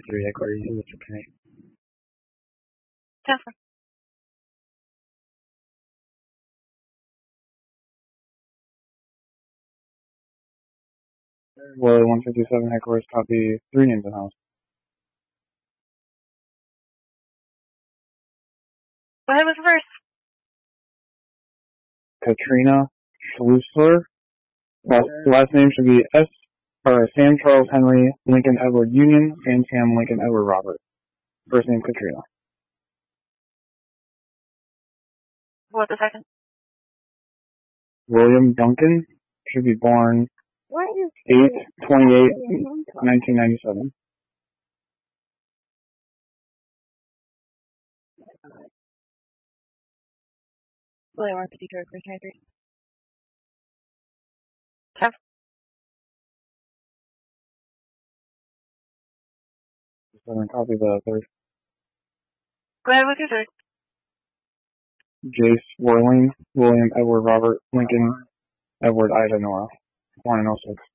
3 Aquarius, it's okay. Jennifer. Well, 157 Aquarius, copy 3 names in house. Go ahead with reverse. Katrina Schlusler. Last name should be Sam Charles Henry Lincoln Edward Union, and Sam Lincoln Edward Robert. First name Katrina. What's the second? William Duncan, should be born 8/28/1997. William R. 52 Aquarius 93. Jeff. Copy the third. Go ahead with your third. Jace Worling, William Edward Robert Lincoln Edward Ida Nora. Born in 06.